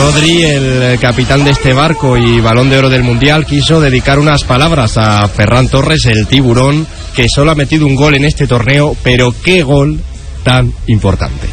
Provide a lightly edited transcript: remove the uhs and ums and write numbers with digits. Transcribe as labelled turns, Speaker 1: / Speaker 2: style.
Speaker 1: Rodri, el capitán de este barco y Balón de Oro del Mundial, quiso dedicar unas palabras a Ferran Torres, el tiburón, que solo ha metido un gol en este torneo, pero qué gol tan importante.